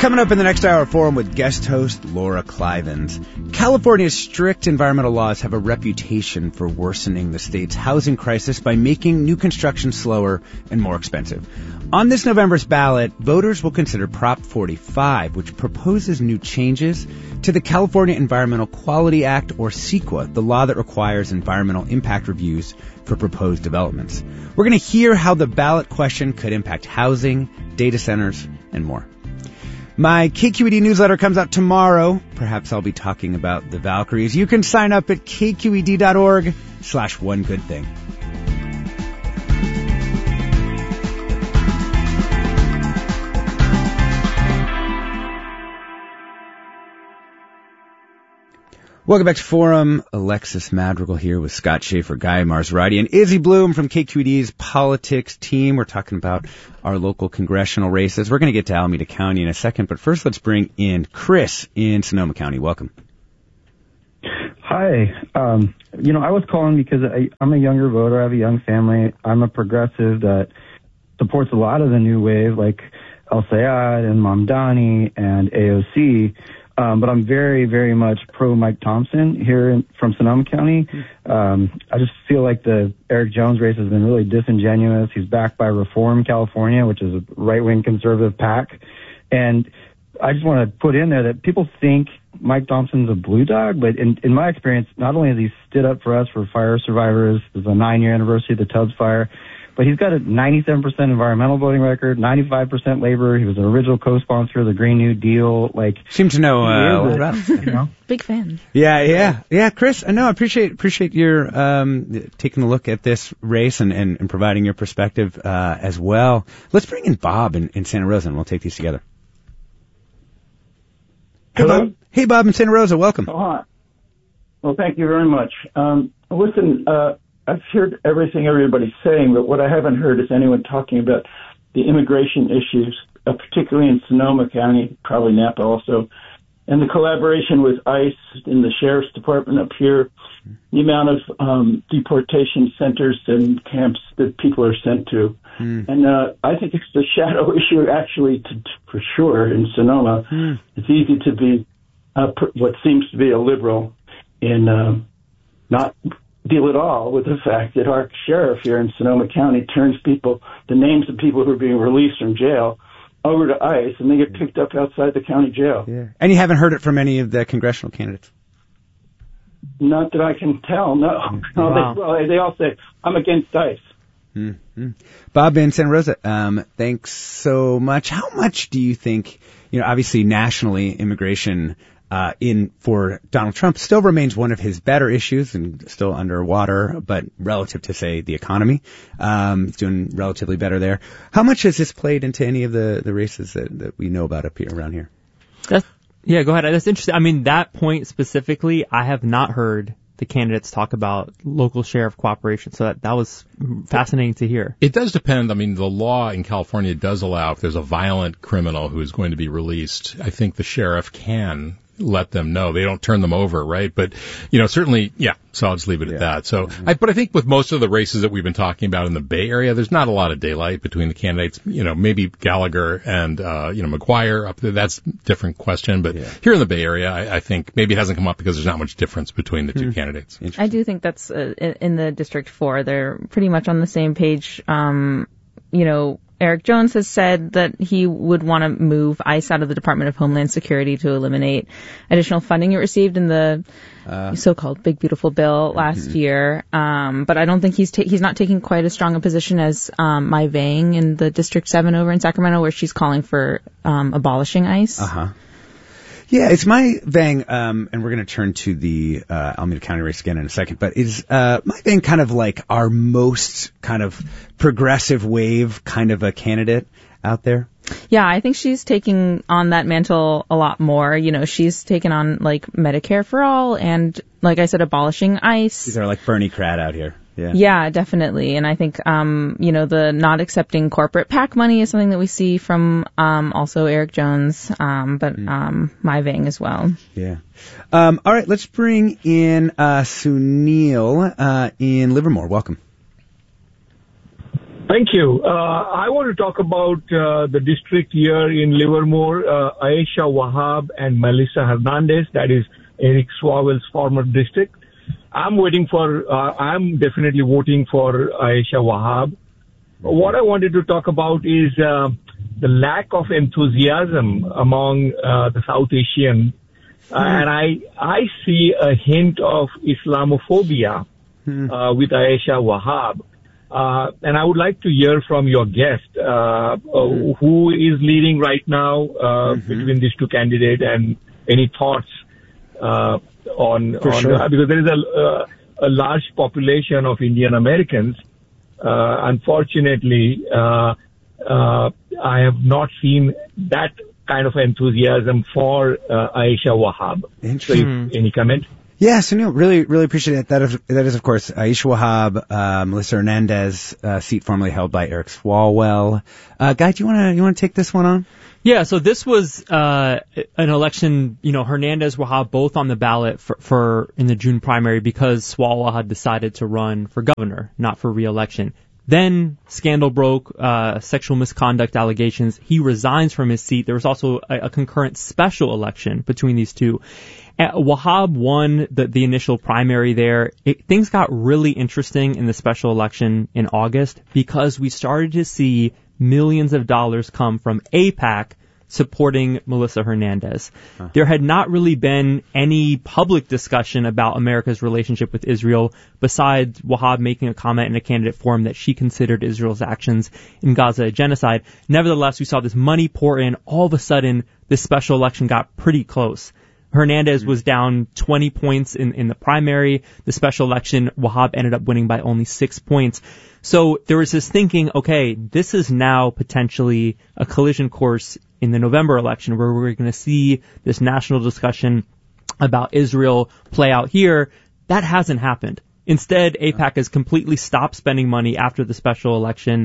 Coming up in the next hour, forum with guest host Laura Clivens. California's strict environmental laws have a reputation for worsening the state's housing crisis by making new construction slower and more expensive. On this November's ballot, voters will consider Prop 45, which proposes new changes to the California Environmental Quality Act, or CEQA, the law that requires environmental impact reviews for proposed developments. We're going to hear how the ballot question could impact housing, data centers, and more. My KQED newsletter comes out tomorrow. Perhaps I'll be talking about the Valkyries. You can sign up at kqed.org/onegoodthing. Welcome back to Forum. Alexis Madrigal here with Scott Schaefer, Guy Marzorati, and Izzy Bloom from KQED's politics team. We're talking about our local congressional races. We're going to get to Alameda County in a second, but first let's bring in Chris in Sonoma County. Welcome. Hi. I was calling because I'm a younger voter. I have a young family. I'm a progressive that supports a lot of the new wave, like El Sayad and Mamdani and AOC. But I'm very, very much pro Mike Thompson here from Sonoma County. I just feel like the Eric Jones race has been really disingenuous. He's backed by Reform California, which is a right-wing conservative PAC. And I just want to put in there that people think Mike Thompson's a blue dog, but in my experience, not only has he stood up for us, for fire survivors, there's a 9-year anniversary of the Tubbs fire, but he's got a 97% environmental voting record, 95% labor. He was an original co-sponsor of the Green New Deal. Seem to know what about him. Big fan. Yeah, Chris. I appreciate your taking a look at this race and providing your perspective as well. Let's bring in Bob in Santa Rosa, and we'll take these together. Hello. Hey, Bob in Santa Rosa. Welcome. Oh, hi. Well, thank you very much. Listen. I've heard everything everybody's saying, but what I haven't heard is anyone talking about the immigration issues, particularly in Sonoma County, probably Napa also, and the collaboration with ICE in the Sheriff's Department up here, the amount of deportation centers and camps that people are sent to. And I think it's the shadow issue, actually, for sure, in Sonoma. It's easy to be what seems to be a liberal in not deal at all with the fact that our sheriff here in Sonoma County turns the names of people who are being released from jail over to ICE, and they get picked up outside the county jail. Yeah. And you haven't heard it from any of the congressional candidates? Not that I can tell, no. Wow. They all say, I'm against ICE. Mm-hmm. Bob in Santa Rosa, thanks so much. How much do you think, obviously nationally, immigration for Donald Trump still remains one of his better issues and still underwater, but relative to, say, the economy, he's doing relatively better there. How much has this played into any of the races that we know about around here? Yeah, go ahead. That's interesting. I mean, that point specifically, I have not heard the candidates talk about local sheriff cooperation. So that was fascinating to hear. It does depend. I mean, the law in California does allow if there's a violent criminal who is going to be released, I think the sheriff can let them know. They don't turn them over, right? But, certainly, yeah, so I'll just leave it at that. So, but I think with most of the races that we've been talking about in the Bay Area, there's not a lot of daylight between the candidates. Maybe Gallagher and, McGuire up there, that's a different question. But here in the Bay Area, I think maybe it hasn't come up because there's not much difference between the two candidates. I do think that's in the District 4. They're pretty much on the same page. Eric Jones has said that he would want to move ICE out of the Department of Homeland Security to eliminate additional funding it received in the so-called Big Beautiful Bill last year. But I don't think he's not taking quite as strong a position as Mai Vang in the District 7 over in Sacramento, where she's calling for abolishing ICE. Yeah, it's Mai Vang, and we're going to turn to the Alameda County race again in a second, but is Mai Vang kind of like our most kind of progressive wave kind of a candidate out there? Yeah, I think she's taking on that mantle a lot more. She's taken on Medicare for all and, like I said, abolishing ICE. These are like Bernie Crad out here. Yeah, definitely. And I think, the not accepting corporate PAC money is something that we see from also Eric Jones, but Mai Vang as well. Yeah. All right, let's bring in Sunil in Livermore. Welcome. Thank you. I want to talk about the district here in Livermore, Aisha Wahab and Melissa Hernandez. That is Eric Swavell's former district. I'm definitely voting for Aisha Wahab. What I wanted to talk about is the lack of enthusiasm among the South Asian. And I see a hint of Islamophobia with Aisha Wahab. And I would like to hear from your guest, who is leading right now between these two candidates, and any thoughts because there is a large population of Indian Americans. Unfortunately, I have not seen that kind of enthusiasm for Aisha Wahab. So, any comment? Yeah, Sunil, really appreciate it. That is, of course, Aisha Wahab, Melissa Hernandez, seat formerly held by Eric Swalwell. Guy, do you want to take this one on? Yeah, so this was an election, Hernandez, Wahab both on the ballot for in the June primary because Swalwell had decided to run for governor, not for re-election. Then scandal broke, sexual misconduct allegations. He resigns from his seat. There was also a concurrent special election between these two. Wahab won the initial primary there. Things got really interesting in the special election in August because we started to see millions of dollars come from AIPAC supporting Melissa Hernandez. There had not really been any public discussion about America's relationship with Israel besides Wahab making a comment in a candidate forum that she considered Israel's actions in Gaza a genocide. Nevertheless, we saw this money pour in. All of a sudden, this special election got pretty close. Hernandez was down 20 points in the primary. The special election, Wahab ended up winning by only 6 points. So there was this thinking, okay, this is now potentially a collision course in the November election where we're going to see this national discussion about Israel play out here. That hasn't happened. Instead, AIPAC has completely stopped spending money after the special election.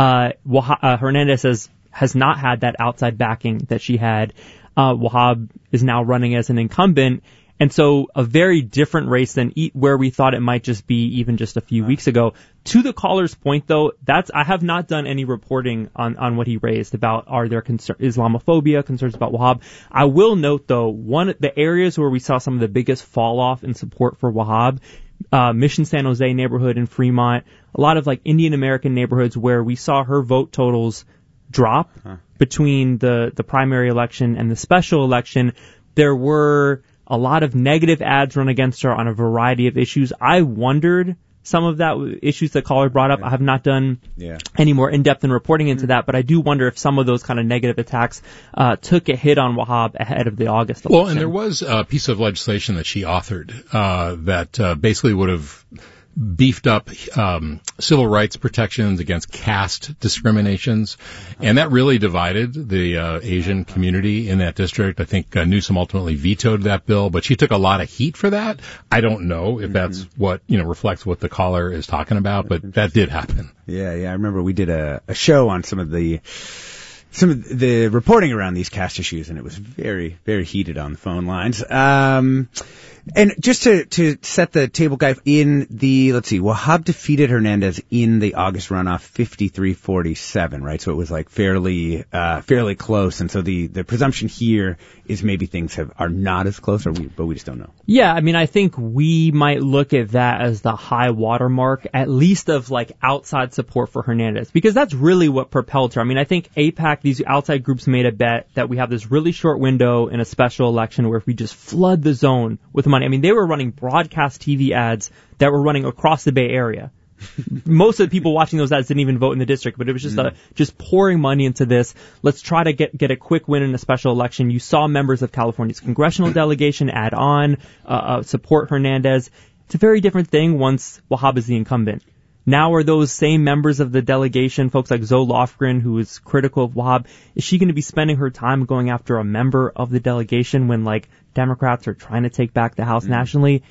Hernandez has not had that outside backing that she had. Wahab is now running as an incumbent. And so a very different race than where we thought it might just be even just a few weeks ago. To the caller's point, though, I have not done any reporting on what he raised about are there Islamophobia, concerns about Wahab. I will note, though, the areas where we saw some of the biggest fall off in support for Wahab, Mission San Jose neighborhood in Fremont, a lot of like Indian American neighborhoods where we saw her vote totals drop between the primary election and the special election. There were a lot of negative ads run against her on a variety of issues. I wondered some of that issues the caller brought up. I have not done any more in-depth in reporting into that, but I do wonder if some of those kind of negative attacks took a hit on Wahab ahead of the August election. Well, and there was a piece of legislation that she authored that basically would have beefed up civil rights protections against caste discriminations, and that really divided the Asian community in that district. I think Newsom ultimately vetoed that bill, but she took a lot of heat for that. I don't know if that's what reflects what the caller is talking about, but that did happen. Yeah. I remember we did a show on some of the reporting around these caste issues, and it was very, very heated on the phone lines. And just to set the table, guy, Wahab defeated Hernandez in the August runoff 53-47, right? So it was like fairly close. And so the presumption here is maybe things are not as close, but we just don't know. Yeah, I mean, I think we might look at that as the high watermark, at least of like outside support for Hernandez, because that's really what propelled her. I mean, I think AIPAC, these outside groups made a bet that we have this really short window in a special election where if we just flood the zone with money. I mean, they were running broadcast TV ads that were running across the Bay Area. Most of the people watching those ads didn't even vote in the district, but it was just pouring money into this. Let's try to get a quick win in a special election. You saw members of California's congressional delegation add on, support Hernandez. It's a very different thing once Wahab is the incumbent. Now are those same members of the delegation, folks like Zoe Lofgren, who is critical of Wahab, is she going to be spending her time going after a member of the delegation when like Democrats are trying to take back the House nationally?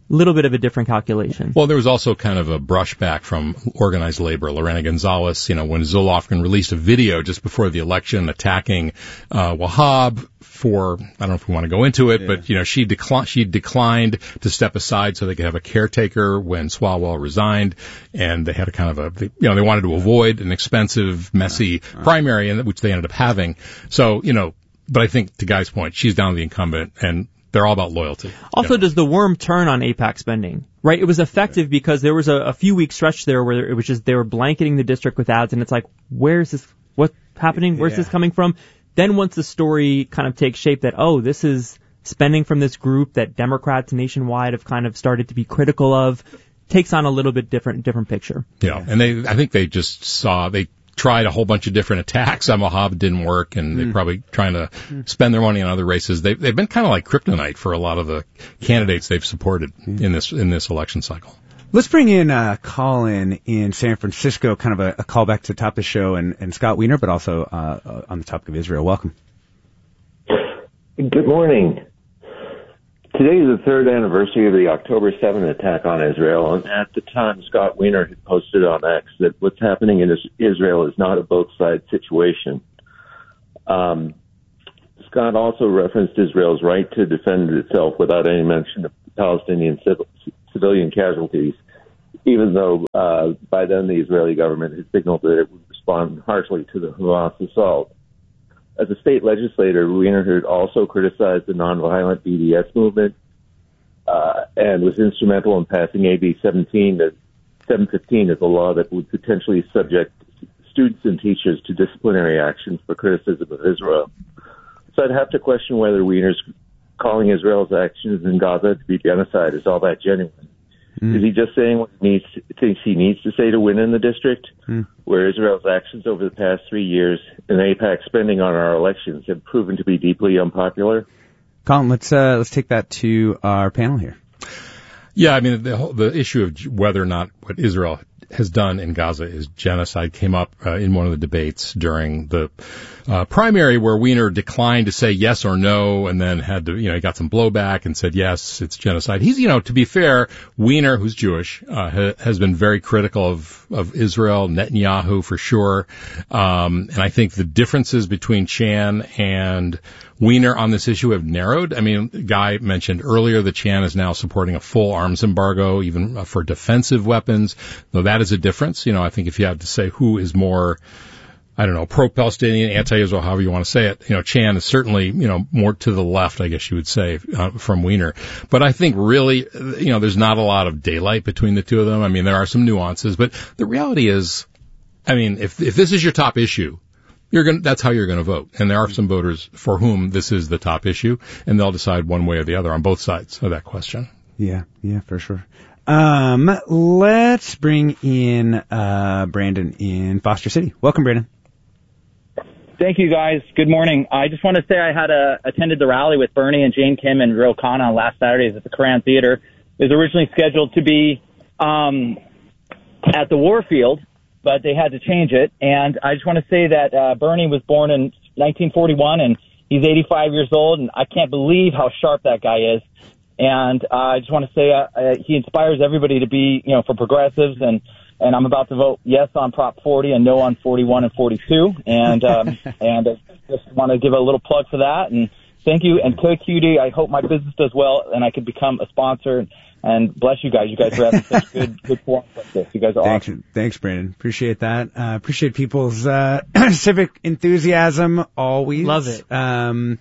little bit of a different calculation. Well, there was also kind of a brushback from organized labor. Lorena Gonzalez, when Zulofkin released a video just before the election attacking Wahab for, I don't know if we want to go into it, but she declined to step aside so they could have a caretaker when Swalwell resigned, and they had a kind of they wanted to avoid an expensive, messy primary, which they ended up having. So, but I think to Guy's point, she's down to the incumbent, and they're all about loyalty. Also, does the worm turn on AIPAC spending? Right? It was effective because there was a few week stretch there where it was just they were blanketing the district with ads, and it's like, where's this? What's happening? Where's this coming from? Then once the story kind of takes shape that, this is spending from this group that Democrats nationwide have kind of started to be critical of, takes on a little bit different picture. Yeah, and I think they just they tried a whole bunch of different attacks on Wahab, didn't work, and they're probably trying to spend their money on other races. They've been kind of like kryptonite for a lot of the candidates they've supported in this election cycle. Let's bring in Colin in San Francisco, kind of a callback to the top of the show, and Scott Wiener, but also on the topic of Israel. Welcome. Good morning. Today is the third anniversary of the October 7th attack on Israel, and at the time, Scott Wiener had posted on X that what's happening in Israel is not a both-side situation. Scott also referenced Israel's right to defend itself without any mention of Palestinian civilian casualties, even though by then the Israeli government had signaled that it would respond harshly to the Hamas assault. As a state legislator, Wiener had also criticized the nonviolent BDS movement and was instrumental in passing AB 715 as a law that would potentially subject students and teachers to disciplinary actions for criticism of Israel. So I'd have to question whether Wiener's calling Israel's actions in Gaza to be genocide is all that genuine. Is he just saying what he thinks he needs to say to win in the district, where Israel's actions over the past 3 years and AIPAC spending on our elections have proven to be deeply unpopular? Colin, let's take that to our panel here. Yeah, I mean, the issue of whether or not what Israel has done in Gaza is genocide came up in one of the debates during the primary, where Wiener declined to say yes or no, and then had to, he got some blowback and said yes, it's genocide. He's, to be fair, Wiener, who's Jewish, has been very critical of Israel, Netanyahu for sure, and I think the differences between Chan and Wiener on this issue have narrowed. I mean, Guy mentioned earlier that Chan is now supporting a full arms embargo, even for defensive weapons. Though that is a difference. I think if you had to say who is more, pro-Palestinian, anti-Israel, however you want to say it, Chan is certainly, more to the left, I guess you would say, from Wiener. But I think really, there's not a lot of daylight between the two of them. I mean, there are some nuances, but the reality is, I mean, if this is your top issue, that's how you're going to vote. And there are some voters for whom this is the top issue, and they'll decide one way or the other on both sides of that question. Yeah, for sure. Let's bring in Brandon in Foster City. Welcome, Brandon. Thank you, guys. Good morning. I just want to say I had attended the rally with Bernie and Jane Kim and Ro Khanna last Saturday at the Koran Theater. It was originally scheduled to be at the Warfield, but they had to change it. And I just want to say that Bernie was born in 1941, and he's 85 years old, and I can't believe how sharp that guy is. And I just want to say he inspires everybody to be, for progressives, and I'm about to vote yes on Prop 40 and no on 41 and 42. And and I just want to give a little plug for that. And thank you. And QD, I hope my business does well and I can become a sponsor. And bless you guys. You guys are having such good forums like this. You guys are awesome. Thanks, Brandon. Appreciate that. Appreciate people's civic enthusiasm always. Love it.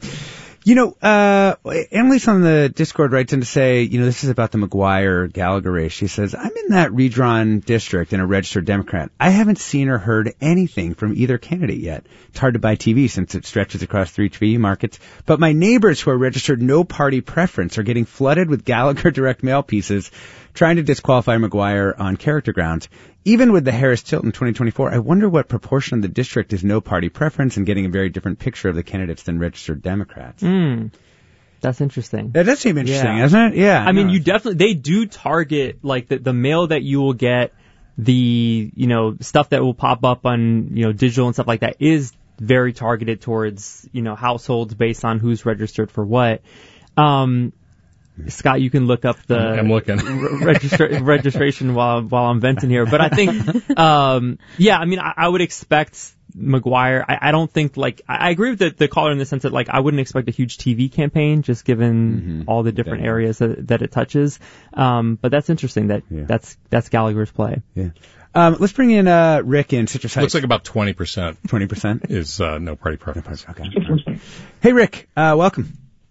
Annalise on the Discord writes in to say, this is about the McGuire-Gallagher race. She says, I'm in that redrawn district and a registered Democrat. I haven't seen or heard anything from either candidate yet. It's hard to buy TV since it stretches across 3 TV markets. But my neighbors who are registered no party preference are getting flooded with Gallagher direct mail pieces trying to disqualify McGuire on character grounds. Even with the Harris tilt in 2024, I wonder what proportion of the district is no party preference and getting a very different picture of the candidates than registered Democrats. That's interesting. That does seem interesting, doesn't it? Yeah. I mean, they do target, like, the mail that you will get, the, stuff that will pop up on, digital and stuff like that is very targeted towards, households based on who's registered for what. Scott, you can look up the I'm looking. registration while I'm venting here. But I think, I would expect McGuire. I don't think I agree with the caller in the sense that I wouldn't expect a huge TV campaign just given all the different areas that it touches. But that's interesting that's Gallagher's play. Yeah. Let's bring in Rick in Citrus Heights. Looks like about 20%. 20% is no party preference. Okay. Hey, Rick, welcome.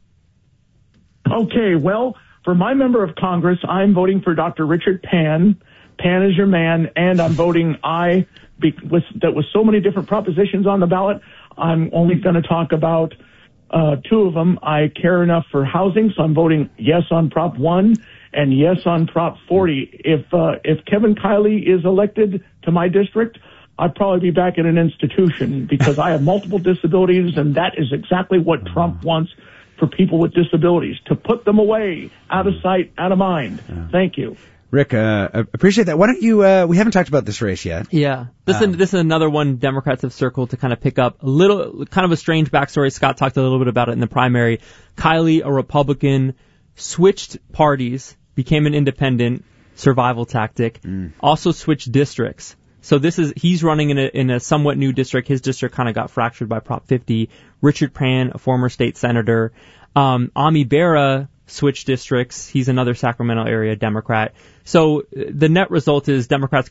Okay, well, for my member of Congress, I'm voting for Dr. Richard Pan. Pan is your man, and I'm voting aye. That was so many different propositions on the ballot. I'm only going to talk about two of them. I care enough for housing, so I'm voting yes on Prop 1 and yes on Prop 40. If Kevin Kiley is elected to my district, I'd probably be back in an institution because I have multiple disabilities, and that is exactly what Trump wants for people with disabilities, to put them away, out of sight, out of mind. Thank you. Rick, appreciate that. Why don't you, we haven't talked about this race yet. Yeah. This is another one Democrats have circled to kind of pick up. Kind of a strange backstory. Scott talked a little bit about it in the primary. Kiley, a Republican, switched parties, became an independent, survival tactic, also switched districts. So he's running in a somewhat new district. His district kind of got fractured by Prop 50. Richard Pan, a former state senator. Ami Bera switched districts. He's another Sacramento area Democrat. So the net result is Democrats